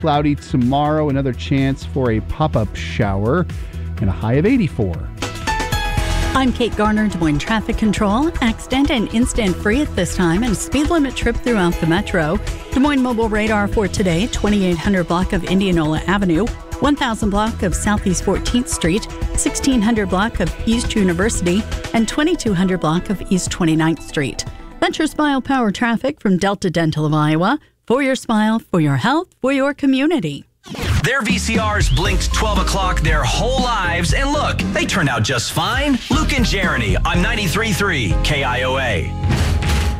Cloudy tomorrow, another chance for a pop-up shower, and a high of 84. I'm Kate Garner, Des Moines Traffic Control. Accident and instant free at this time and speed limit trip throughout the metro. Des Moines Mobile Radar for today, 2800 block of Indianola Avenue, 1000 block of Southeast 14th Street, 1600 block of East University, and 2200 block of East 29th Street. That's your Smile Power traffic from Delta Dental of Iowa. For your smile, for your health, for your community. Their VCRs blinked 12 o'clock their whole lives, and look, they turned out just fine. Luke and Jeremy on 93.3 KIOA.